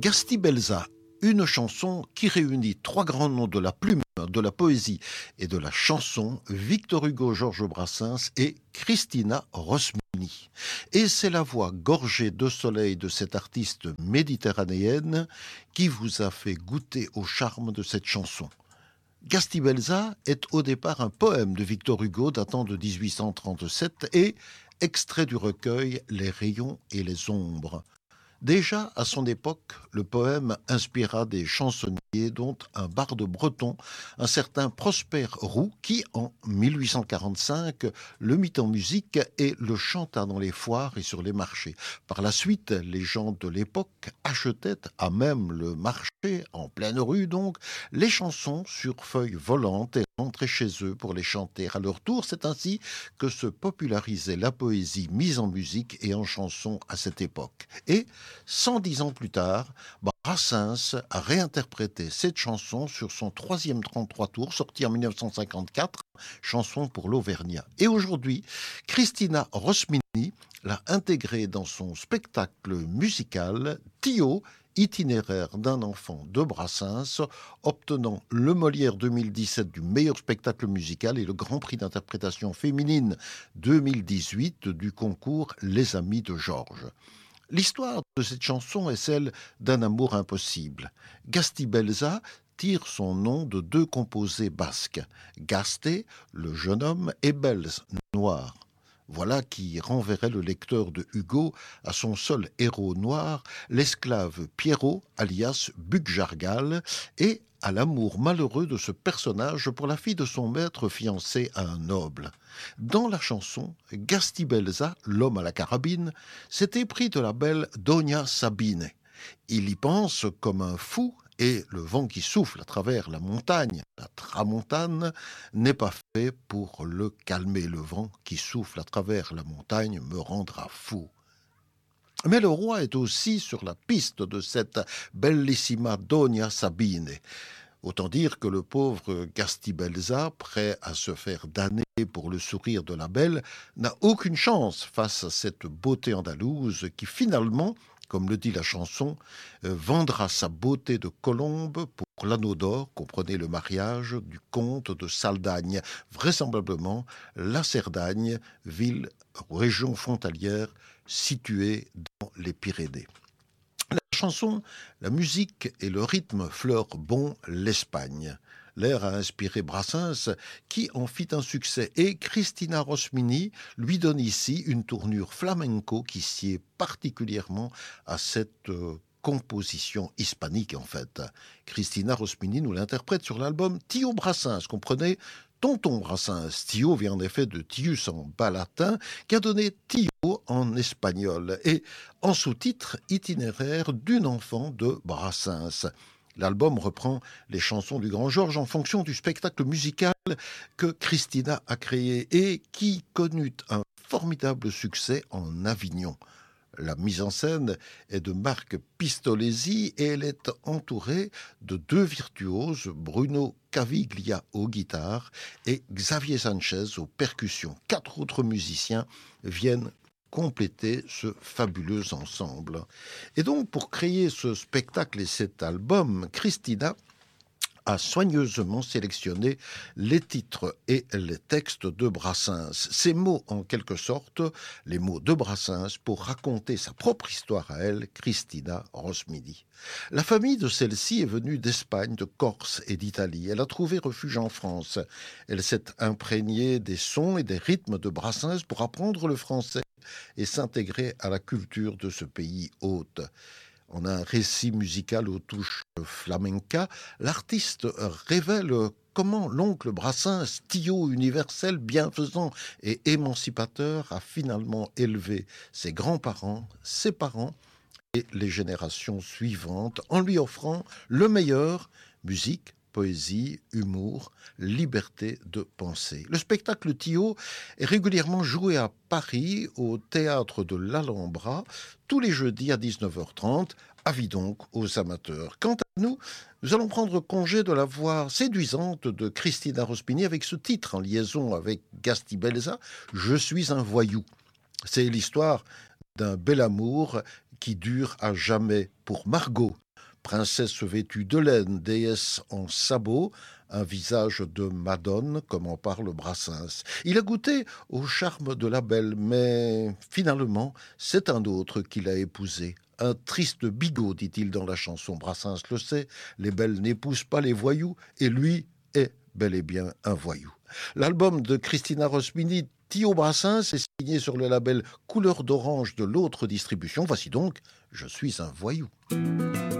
Gastibelza, une chanson qui réunit trois grands noms de la plume, de la poésie et de la chanson, Victor Hugo, Georges Brassens et Christina Rosmini. Et c'est la voix gorgée de soleil de cette artiste méditerranéenne qui vous a fait goûter au charme de cette chanson. Gastibelza est au départ un poème de Victor Hugo datant de 1837 et extrait du recueil Les rayons et les ombres. Déjà, à son époque, le poème inspira des chansonniers, dont un barde breton, un certain Prosper Roux, qui, en 1845, le mit en musique et le chanta dans les foires et sur les marchés. Par la suite, les gens de l'époque achetaient, à même le marché, en pleine rue donc, les chansons sur feuilles volantes et rentraient chez eux pour les chanter à leur tour. C'est ainsi que se popularisait la poésie mise en musique et en chanson à cette époque. Et 110 ans plus tard, Brassens a réinterprété cette chanson sur son troisième 33 tours, sorti en 1954, chanson pour l'Auvergnat. Et aujourd'hui, Christina Rosmini l'a intégrée dans son spectacle musical Tio, itinéraire d'un enfant de Brassens, obtenant le Molière 2017 du meilleur spectacle musical et le Grand Prix d'interprétation féminine 2018 du concours Les Amis de Georges. L'histoire de cette chanson est celle d'un amour impossible. Gastibelza tire son nom de deux composés basques, Gaste, le jeune homme, et Belz, noir. Voilà qui renverrait le lecteur de Hugo à son seul héros noir, l'esclave Pierrot, alias Buc-Jargal, et à l'amour malheureux de ce personnage pour la fille de son maître fiancé à un noble. Dans la chanson, Gastibelza, l'homme à la carabine, s'est épris de la belle Dona Sabine. Il y pense comme un fou et le vent qui souffle à travers la montagne, la tramontane, n'est pas fait pour le calmer. Le vent qui souffle à travers la montagne me rendra fou. Mais le roi est aussi sur la piste de cette bellissima Dona Sabine. Autant dire que le pauvre Gastibelza, prêt à se faire damner pour le sourire de la belle, n'a aucune chance face à cette beauté andalouse qui finalement, comme le dit la chanson, vendra sa beauté de colombe pour l'anneau d'or, comprenez le mariage du comte de Saldagne, vraisemblablement la Cerdagne, ville ou région frontalière située dans les Pyrénées. La chanson, la musique et le rythme fleurent bon l'Espagne. L'air a inspiré Brassens, qui en fit un succès, et Christina Rosmini lui donne ici une tournure flamenco qui sied particulièrement à cette composition hispanique en fait. Christina Rosmini nous l'interprète sur l'album Tio Brassens, comprenez Tonton Brassens. Tio vient en effet de Tius en bas latin, qui a donné Tio en espagnol, et en sous-titre Itinéraire d'une enfant de Brassens. L'album reprend les chansons du Grand Georges en fonction du spectacle musical que Christina a créé et qui connut un formidable succès en Avignon. La mise en scène est de Marc Pistolesi et elle est entourée de deux virtuoses, Bruno Caviglia aux guitares et Xavier Sanchez aux percussions. 4 autres musiciens viennent compléter ce fabuleux ensemble. Et donc, pour créer ce spectacle et cet album, Christina a soigneusement sélectionné les titres et les textes de Brassens. Ces mots, en quelque sorte, les mots de Brassens pour raconter sa propre histoire à elle, Christina Rosmini. La famille de celle-ci est venue d'Espagne, de Corse et d'Italie. Elle a trouvé refuge en France. Elle s'est imprégnée des sons et des rythmes de Brassens pour apprendre le français et s'intégrer à la culture de ce pays hôte. En un récit musical aux touches flamenca, l'artiste révèle comment l'oncle Brassens, Tio universel, bienfaisant et émancipateur, a finalement élevé ses grands-parents, ses parents et les générations suivantes en lui offrant le meilleur, musique, poésie, humour, liberté de penser. Le spectacle Tio est régulièrement joué à Paris au théâtre de l'Alhambra tous les jeudis à 19h30. Avis donc aux amateurs. Quant à nous, nous allons prendre congé de la voix séduisante de Christina Rosmini avec ce titre en liaison avec Gastibelza, « Je suis un voyou ». C'est l'histoire d'un bel amour qui dure à jamais pour Margot, princesse vêtue de laine, déesse en sabots, un visage de Madone, comme en parle Brassens. Il a goûté au charme de la belle, mais finalement, c'est un autre qui l'a épousée. Un triste bigot, dit-il dans la chanson. Brassens le sait, les belles n'épousent pas les voyous, et lui est bel et bien un voyou. L'album de Christina Rosmini, Tio Brassens, est signé sur le label Couleur d'Orange de l'autre distribution. Voici donc Je suis un voyou.